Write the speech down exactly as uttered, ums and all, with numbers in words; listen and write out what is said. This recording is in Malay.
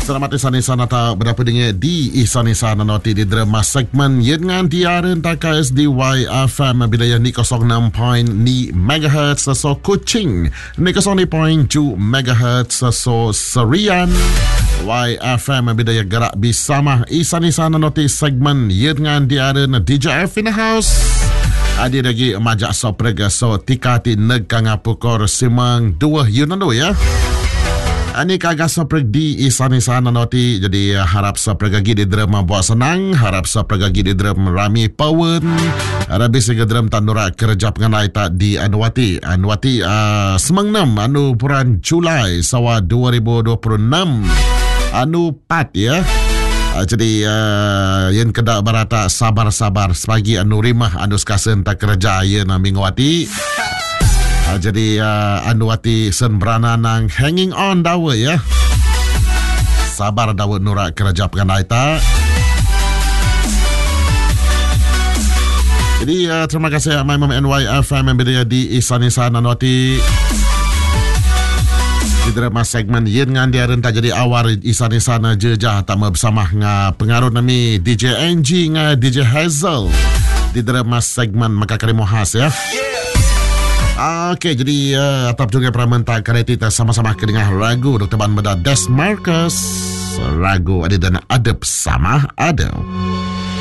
Selamat isan-isan atau berapa dengan di isan-isan nanti di drama segmen dengan diaren tak K S D Y F M bidaya ni kosong enam point ni megahertz so Kuching, ni kosong ni point tujuh megahertz so Serian. Y F M bidaya gerak bersama isan-isan nanti segmen dengan diaren D J F in the house. Ada lagi majak so prega so tikati negang pukor simang dua Yunano ya. Ani kagak sepreg di isan-isan nanti jadi harap sepreg lagi di drama buat senang, harap sepreg lagi di drama rami pawen, harap bisa ke drama tandurak kerja pengenai tak di Anwati Anwati uh, semang enam anu bulan Julai sawa dua ribu dua puluh enam anu pat ya. Uh, jadi uh, yang kedak barata sabar-sabar sepagi anu rimah anu sekasen tak kerja ya na mingwati. Uh, jadi uh, Anwati sen berana nang hanging on dawa ya. Sabar dawa nurak kerja pengenai tak. Jadi uh, terima kasih my mom N Y F M yang berada di isan-isan Anwati. Di drama segmen yen ngan dia renta jadi awal isan-isan jejah tak bersama nga pengaruh nami D J N G nga D J Hazel. Di drama segmen maka kalimu khas ya. Okey, jadi uh, atap juga peramenta kareti kita sama-sama kedengar lagu Doktor Ban Beda Des Marcus. Lagu ada dan adab sama ada.